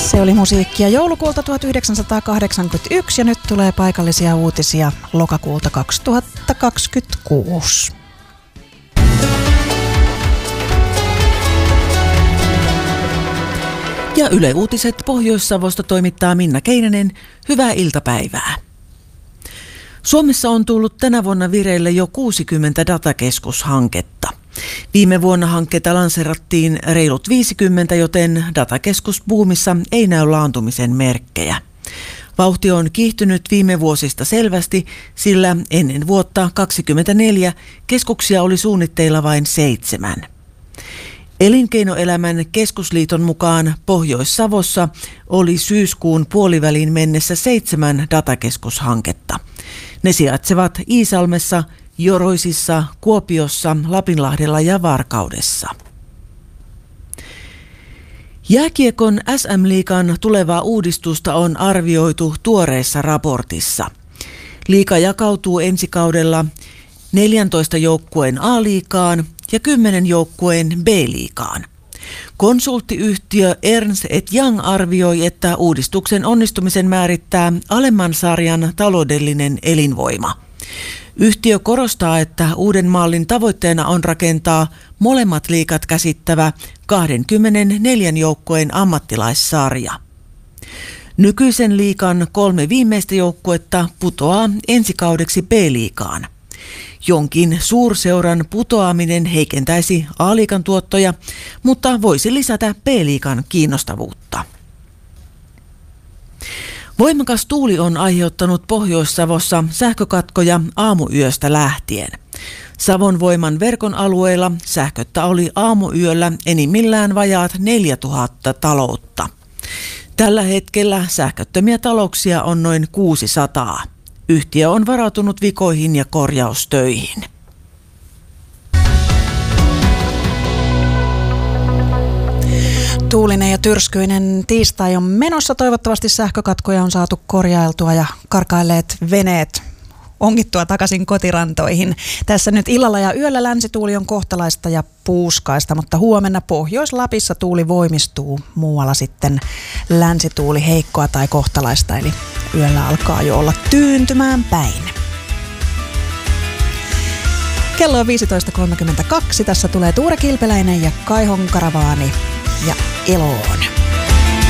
Se oli musiikkia joulukuulta 1981 ja nyt tulee paikallisia uutisia lokakuulta 2026. Ja Yle Uutiset Pohjois-Savosta toimittaa Minna Keinänen. Hyvää iltapäivää. Suomessa on tullut tänä vuonna vireille jo 60 datakeskushanketta. Viime vuonna hankkeita lanseerattiin reilut 50, joten datakeskusbuumissa ei näy laantumisen merkkejä. Vauhti on kiihtynyt viime vuosista selvästi, sillä ennen vuotta 2024 keskuksia oli suunnitteilla vain 7. Elinkeinoelämän keskusliiton mukaan Pohjois-Savossa oli syyskuun puoliväliin mennessä 7 datakeskushanketta. Ne sijaitsevat Iisalmessa, Joroisissa, Kuopiossa, Lapinlahdella ja Varkaudessa. Jääkiekon SM-liigan tulevaa uudistusta on arvioitu tuoreessa raportissa. Liiga jakautuu ensi kaudella 14 joukkueen A-liigaan ja 10 joukkueen B-liigaan. Konsulttiyhtiö Ernst & Young arvioi, että uudistuksen onnistumisen määrittää alemman sarjan taloudellinen elinvoima. Yhtiö korostaa, että uuden mallin tavoitteena on rakentaa molemmat liigat käsittävä 24 joukkueen ammattilaissarja. Nykyisen liigan 3 viimeistä joukkuetta putoaa ensi kaudeksi B-liigaan. Jonkin suurseuran putoaminen heikentäisi A-liigan tuottoja, mutta voisi lisätä B-liigan kiinnostavuutta. Voimakas tuuli on aiheuttanut Pohjois-Savossa sähkökatkoja aamuyöstä lähtien. Savon Voiman verkon alueella sähköttä oli aamuyöllä enimmillään vajaat 4000 taloutta. Tällä hetkellä sähköttömiä talouksia on noin 600. Yhtiö on varautunut vikoihin ja korjaustöihin. Tuulinen ja tyrskyinen tiistai on menossa. Toivottavasti sähkökatkoja on saatu korjailtua ja karkailleet veneet ongittua takaisin kotirantoihin. Tässä nyt illalla ja yöllä länsituuli on kohtalaista ja puuskaista, mutta huomenna Pohjois-Lapissa tuuli voimistuu. Muualla sitten länsituuli heikkoa tai kohtalaista, eli yöllä alkaa jo olla tyyntymään päin. Kello on 15.32. Tässä tulee Tuure Kilpeläinen ja Kaihon Karavaani ja Eloon.